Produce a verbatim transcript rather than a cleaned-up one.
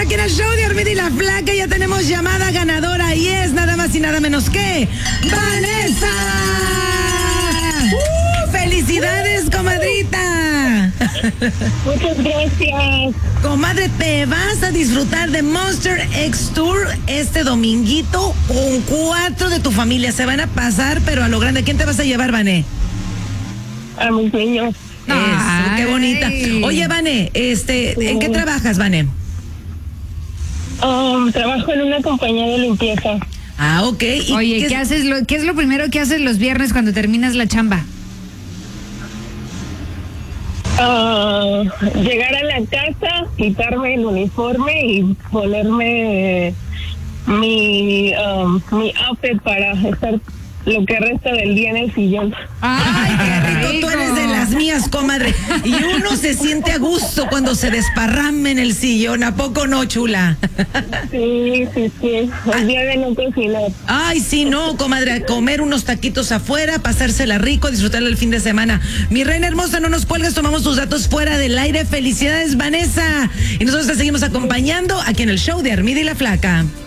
aquí en el show de Armida y la Flaca. Ya tenemos llamada ganadora y es nada más y nada menos que Vanessa. ¡Uh! ¡Felicidades, comadrita! Muchas gracias. Comadre, te vas a disfrutar de Monster X Tour este dominguito con cuatro de tu familia. Se van a pasar, pero a lo grande. ¿Quién te vas a llevar, Vané? A mis niños. Eso, qué bonita. Oye, Vané, este, ¿en qué trabajas, Vané? Um, trabajo en una compañía de limpieza. Ah, ok. ¿Y Oye, ¿qué, qué, haces lo, ¿qué es lo primero que haces los viernes cuando terminas la chamba? Uh, llegar a la casa, quitarme el uniforme y ponerme mi, um, mi outfit para estar lo que resta del día en el sillón. Ay, qué rico, tú eres de las mías, comadre. Y uno se siente a gusto cuando se desparrama en el sillón, ¿a poco no, chula? Sí, sí, sí. El día de no cocinar. Ay, sí, no, comadre, a comer unos taquitos afuera, pasársela rico, disfrutarla el fin de semana. Mi reina hermosa, no nos cuelgues, tomamos tus datos fuera del aire. Felicidades, Vanessa. Y nosotros te seguimos acompañando aquí en el show de Armida y la Flaca.